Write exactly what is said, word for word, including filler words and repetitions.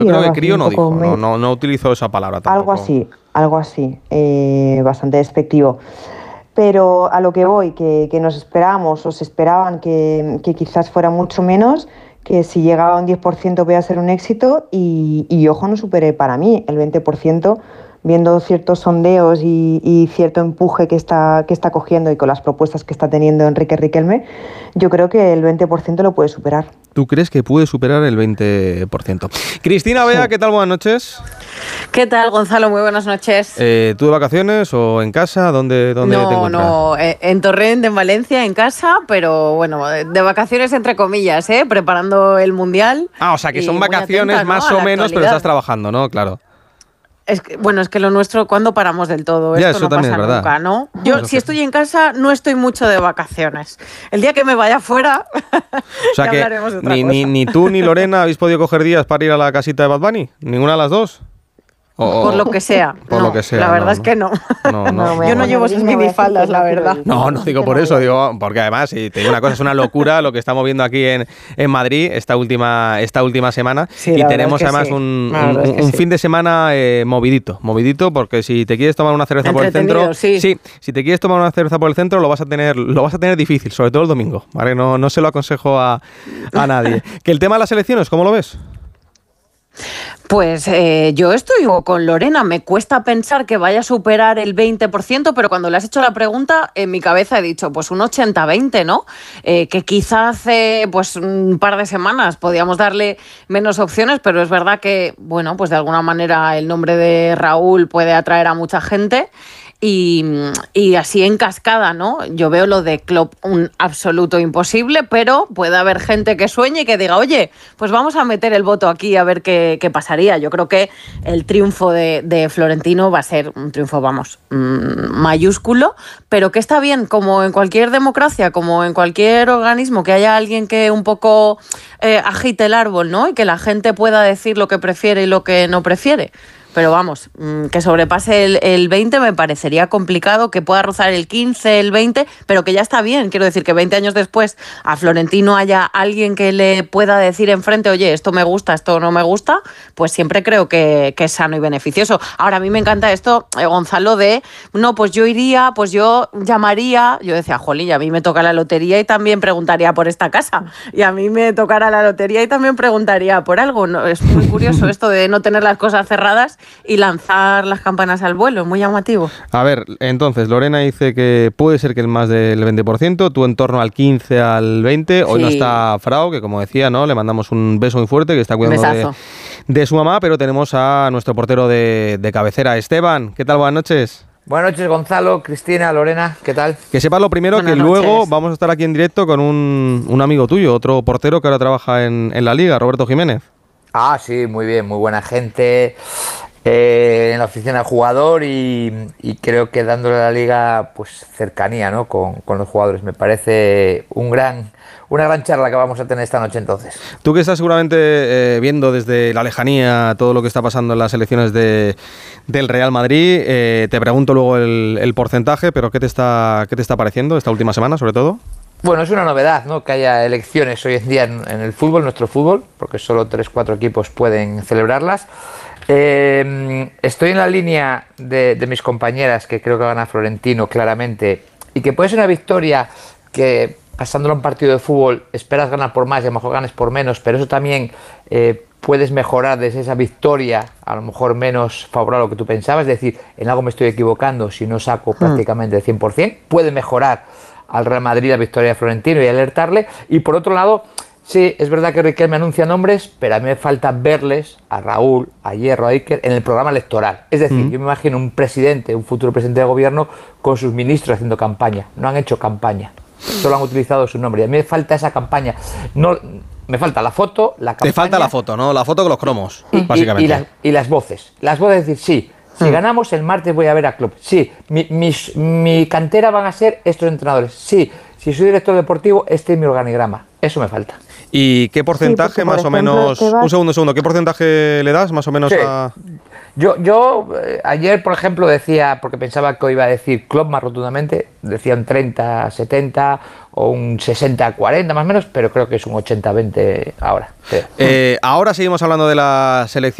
Yo creo que crío no dijo, me... no, no, no utilizó esa palabra tampoco. Algo así, algo así, eh, bastante despectivo. Pero a lo que voy, que, que nos esperábamos, o se esperaban que, que quizás fuera mucho menos, que si llegaba a un diez por ciento podía ser un éxito y, y ojo, no superé para mí el veinte por ciento, viendo ciertos sondeos y, y cierto empuje que está, que está cogiendo y con las propuestas que está teniendo Enrique Riquelme, yo creo que el veinte por ciento lo puede superar. ¿Tú crees que puede superar el veinte por ciento? Cristina Bea, sí. ¿Qué tal? Buenas noches. ¿Qué tal, Gonzalo? Muy buenas noches. Eh, ¿Tú de vacaciones o en casa? ¿Dónde, dónde no, te encuentras? No, en Torrent, en Valencia, en casa, pero bueno, de vacaciones entre comillas, ¿eh? Preparando el Mundial. Ah, o sea, que son vacaciones atenta, más ¿no? o menos, pero estás trabajando, ¿no? Claro. Es que, bueno, es que lo nuestro, ¿cuándo paramos del todo? Ya, Esto eso no pasa es verdad. nunca, ¿no? Yo, eso si estoy en casa, no estoy mucho de vacaciones. El día que me vaya fuera, o sea ya que hablaremos de otra ni, cosa. Ni, ni tú ni Lorena habéis podido coger días para ir a la casita de Bad Bunny. ¿Ninguna de las dos? O, por lo que sea. Por no, lo que sea. La verdad no, es que no. no, no. no Yo no llevo esas minifaldas, la verdad. No, no digo por eso, digo, porque además, si te digo una cosa, es una locura lo que estamos viendo aquí en, en Madrid esta última, esta última semana. Sí, y tenemos es además sí. un, un, es un sí. fin de semana eh, movidito, movidito, porque si te quieres tomar una cerveza por el centro, sí. sí, si te quieres tomar una cerveza por el centro, lo vas a tener, lo vas a tener difícil, sobre todo el domingo, ¿vale? No, no se lo aconsejo a, a nadie. Que el tema de las elecciones, ¿cómo lo ves? Pues eh, yo estoy con Lorena, me cuesta pensar que vaya a superar el veinte por ciento, pero cuando le has hecho la pregunta, en mi cabeza he dicho, pues un ochenta veinte, ¿no? Eh, que quizá hace pues un par de semanas podíamos darle menos opciones, pero es verdad que, bueno, pues de alguna manera el nombre de Raúl puede atraer a mucha gente. Y, y así en cascada, ¿no? Yo veo lo de Klopp un absoluto imposible, pero puede haber gente que sueñe y que diga, oye, pues vamos a meter el voto aquí a ver qué, qué pasaría. Yo creo que el triunfo de, de Florentino va a ser un triunfo, vamos, mmm, mayúsculo, pero que está bien, como en cualquier democracia, como en cualquier organismo, que haya alguien que un poco eh, agite el árbol, ¿no? Y que la gente pueda decir lo que prefiere y lo que no prefiere. Pero vamos, que sobrepase el, el veinte me parecería complicado, que pueda rozar el quince, el veinte, pero que ya está bien. Quiero decir que veinte años después a Florentino haya alguien que le pueda decir enfrente, oye, esto me gusta, esto no me gusta, pues siempre creo que, que es sano y beneficioso. Ahora, a mí me encanta esto, eh, Gonzalo, de, no, pues yo iría, pues yo llamaría, yo decía, jolín, a mí me toca la lotería y también preguntaría por esta casa, y a mí me tocará la lotería y también preguntaría por algo. No, es muy curioso esto de no tener las cosas cerradas y lanzar las campanas al vuelo, muy llamativo. A ver, entonces, Lorena dice que puede ser que el más del veinte por ciento, tú en torno al quince, al veinte, hoy sí. No está Frau, que como decía, ¿no? Le mandamos un beso muy fuerte, que está cuidando de, de su mamá, pero tenemos a nuestro portero de, de cabecera, Esteban. ¿Qué tal? Buenas noches. Buenas noches, Gonzalo, Cristina, Lorena, ¿qué tal? Que sepas lo primero, Buenas que noches. Luego vamos a estar aquí en directo con un, un amigo tuyo, otro portero que ahora trabaja en, en la Liga, Roberto Jiménez. Ah, sí, muy bien, muy buena gente. Eh, en la oficina del jugador y, y creo que dándole a la liga pues cercanía, ¿no? con, con los jugadores. Me parece un gran, una gran charla que vamos a tener esta noche entonces. Tú que estás seguramente eh, viendo desde la lejanía todo lo que está pasando en las elecciones de, del Real Madrid, eh, te pregunto luego el, el porcentaje, pero ¿qué te está, qué te está pareciendo esta última semana sobre todo? Bueno, es una novedad, ¿no? Que haya elecciones hoy en día en, en el fútbol, nuestro fútbol, porque solo tres cuatro equipos pueden celebrarlas. Eh, estoy en la línea de, de mis compañeras, que creo que gana Florentino claramente, y que puede ser una victoria que, pasándolo a un partido de fútbol, esperas ganar por más y a lo mejor ganes por menos, pero eso también eh, puedes mejorar desde esa victoria, a lo mejor menos favorable a lo que tú pensabas, es decir, en algo me estoy equivocando si no saco prácticamente el cien por ciento, puede mejorar al Real Madrid la victoria de Florentino y alertarle, y por otro lado, sí, es verdad que Riquelme anuncia nombres, pero a mí me falta verles a Raúl, a Hierro, a Iker en el programa electoral. Es decir, mm. yo me imagino un presidente, un futuro presidente de gobierno con sus ministros haciendo campaña. No han hecho campaña, solo han utilizado su nombre. Y a mí me falta esa campaña. No, me falta la foto, la campaña. Te falta la foto, ¿no? La foto con los cromos, y, básicamente. Y, y, las, y las voces. Las voces, es decir, sí. Si mm. ganamos el martes voy a ver a Klopp. Sí, mi, mis, mi cantera van a ser estos entrenadores. Sí, si soy director deportivo, este es mi organigrama. Eso me falta. ¿Y qué porcentaje sí, más o menos? Un segundo, un segundo. ¿Qué porcentaje le das más o menos sí. a...? Yo, yo eh, ayer, por ejemplo, decía, porque pensaba que iba a decir Klopp más rotundamente, decía un treinta setenta o un sesenta cuarenta más o menos, pero creo que es un ochenta veinte ahora. Eh, ahora seguimos hablando de la selección.